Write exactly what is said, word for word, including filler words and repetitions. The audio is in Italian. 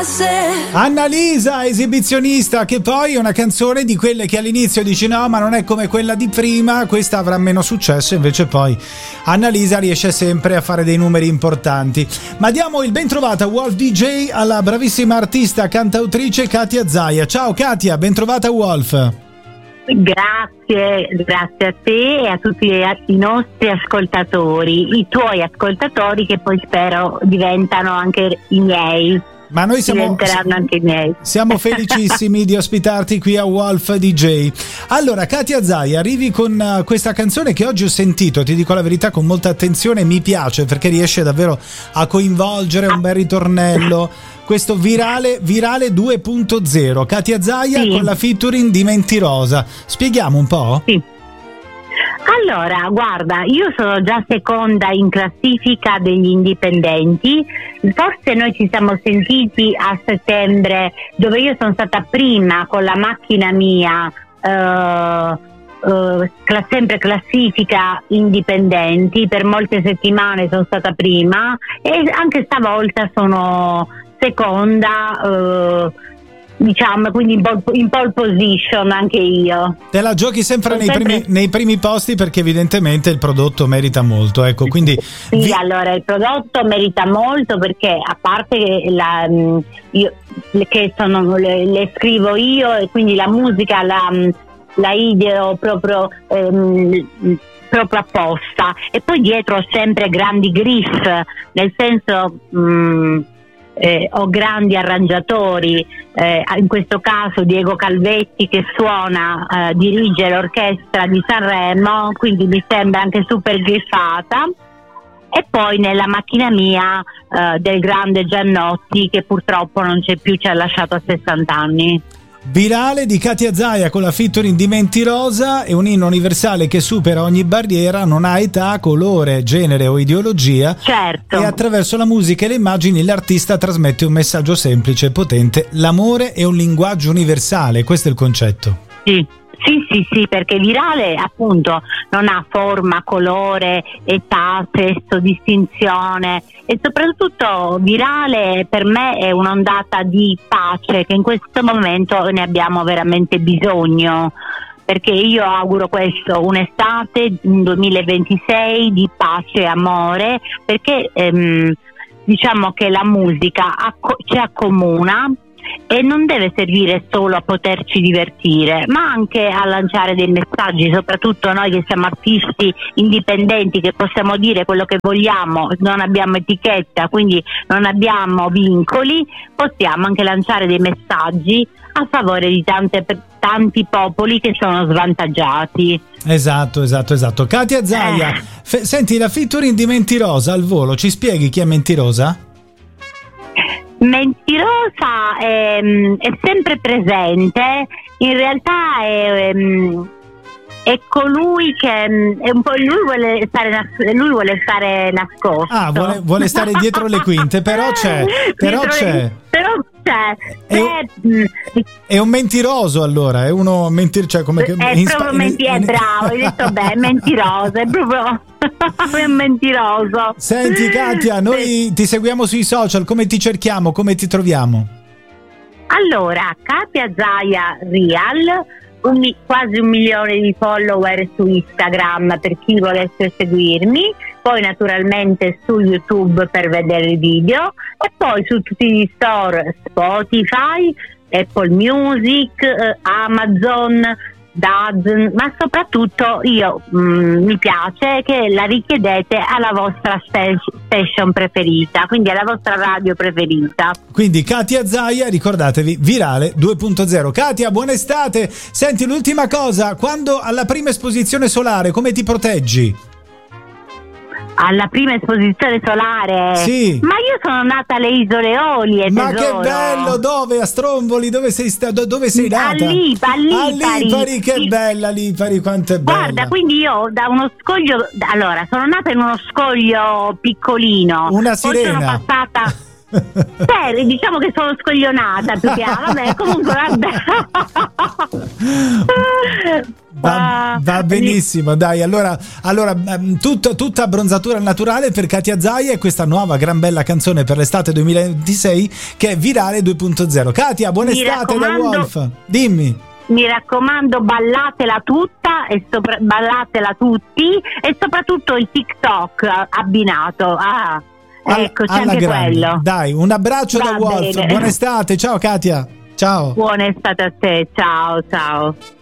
Annalisa, esibizionista, che poi è una canzone di quelle che all'inizio dici no, ma non è come quella di prima, questa avrà meno successo, invece poi Annalisa riesce sempre a fare dei numeri importanti. Ma diamo il ben trovata Wolf D J alla bravissima artista cantautrice Katia Zaia. Ciao Katia, ben trovata Wolf. Grazie, grazie a te e a tutti i nostri ascoltatori, i tuoi ascoltatori che poi spero diventano anche i miei. Ma noi siamo, anche i miei. siamo felicissimi di ospitarti qui a Wolf D J. Allora, Katia Zaia, arrivi con uh, questa canzone che oggi ho sentito, ti dico la verità, con molta attenzione, mi piace perché riesce davvero a coinvolgere un bel ritornello. Questo virale, virale due punto zero, Katia Zaia, sì, con la featuring di Mentirosa. Spieghiamo un po'? Sì. Allora, guarda, io sono già seconda in classifica degli indipendenti, forse noi ci siamo sentiti a settembre dove io sono stata prima con la macchina mia, eh, eh, cla- sempre classifica indipendenti, per molte settimane sono stata prima e anche stavolta sono seconda, eh, diciamo, quindi in pole, in pole position anche io. Te la giochi sempre, nei, sempre... Primi, nei primi posti perché evidentemente il prodotto merita molto, ecco, quindi sì, vi... allora il prodotto merita molto perché a parte che la, io, che sono, le, le scrivo io e quindi la musica la, la ideo proprio ehm, proprio apposta e poi dietro ho sempre grandi griff, nel senso mh, Eh, ho grandi arrangiatori, eh, in questo caso Diego Calvetti che suona, eh, dirige l'orchestra di Sanremo, quindi mi sembra anche super griffata, e poi nella macchina mia eh, del grande Giannotti che purtroppo non c'è più, ci ha lasciato a sessanta anni. Virale di Katia Zaia con la featuring di Mentirosa è un inno universale che supera ogni barriera, non ha età, colore, genere o ideologia. Certo. E attraverso la musica e le immagini l'artista trasmette un messaggio semplice e potente. L'amore è un linguaggio universale, questo è il concetto. Sì. Sì, sì, sì, perché virale appunto non ha forma, colore, età, sesso, distinzione e soprattutto virale per me è un'ondata di pace che in questo momento ne abbiamo veramente bisogno, perché io auguro questo, un'estate, un duemilaventisei di pace e amore, perché ehm, diciamo che la musica acco- ci accomuna e non deve servire solo a poterci divertire, ma anche a lanciare dei messaggi, soprattutto noi che siamo artisti indipendenti, che possiamo dire quello che vogliamo, non abbiamo etichetta, quindi non abbiamo vincoli, possiamo anche lanciare dei messaggi a favore di tante, tanti popoli che sono svantaggiati. Esatto, esatto, esatto. Katia Zaia, eh. F- senti, la featuring di Mentirosa al volo, ci spieghi chi è Mentirosa? Mentirosa è, è sempre presente, in realtà è, è colui che è un po' lui vuole stare lui vuole stare nascosto. Ah, vuole, vuole stare dietro le quinte, però c'è, però c'è. Le, però c'è. È, è, è un mentiroso, allora, è uno mentir, cioè come che è in, proprio in, menti- in, è bravo, hai detto beh, è mentiroso, è proprio è mentiroso. Senti Katia, noi sì. ti seguiamo sui social, come ti cerchiamo, come ti troviamo? Allora, Katia Zaia Real, un, quasi un milione di follower su Instagram per chi volesse seguirmi, poi naturalmente su YouTube per vedere i video e poi su tutti gli store Spotify, Apple Music, eh, Amazon, Dazn, ma soprattutto io mh, mi piace che la richiedete alla vostra station preferita, quindi alla vostra radio preferita. Quindi Katia Zaia, ricordatevi, virale due punto zero. Katia, buona estate. Senti, l'ultima cosa, quando alla prima esposizione solare come ti proteggi? Alla prima esposizione solare? Sì. Ma io sono nata alle Isole Eolie, ma tesoro. che bello, dove? A Stromboli, dove sei stata? Dove sei nata? A Lipari. A Lipari, che bella Lipari, quanto è bella. Guarda, quindi io da uno scoglio, allora sono nata in uno scoglio piccolino. Una sirena. Poi sono passata Beh, diciamo che sono scoglionata più che altro. Vabbè, comunque vabbè. Va, va benissimo, dai. Allora, allora tutta, tutta abbronzatura naturale per Katia Zaia e questa nuova gran bella canzone per l'estate duemilaventisei che è Virale due punto zero. Katia, buona estate da Wolf. Dimmi. Mi raccomando, ballatela tutta e sopra, ballatela tutti e soprattutto il TikTok abbinato. Ah. Ecco, c'è anche grande. Quello. Dai, un abbraccio Va da Wolf. Bene. Buona estate, ciao Katia. Ciao. Buona estate a te, ciao, ciao.